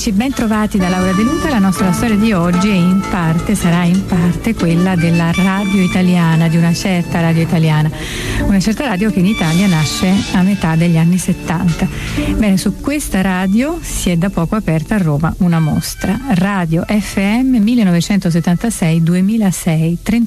amici, ben trovati da Laura De Luca. La nostra storia di oggi sarà in parte quella della radio italiana, di una certa radio italiana, una certa radio che in Italia nasce a metà degli anni 70. Bene, su questa radio si è da poco aperta a Roma una mostra, Radio FM 1976-2006,